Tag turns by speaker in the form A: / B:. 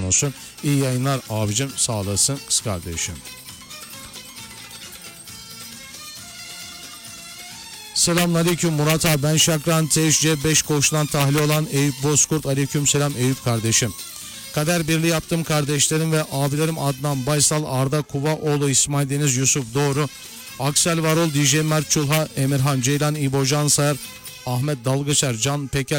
A: olsun. İyi yayınlar abicim, sağ olasın kız kardeşim. Selamünaleyküm Murat abi, ben Şakran TSC 5 koğuştan tahliye olan Eyüp Bozkurt. Aleyküm selam Eyüp kardeşim. Kader birliği yaptım kardeşlerim ve abilerim Adnan, Baysal, Arda, Kuvaoğlu, İsmail Deniz, Yusuf Doğru, Aksel Varol, DJ Mert Çulha, Emirhan Ceylan, İbo Cansayar, Ahmet Dalgıçer, Can Pekel,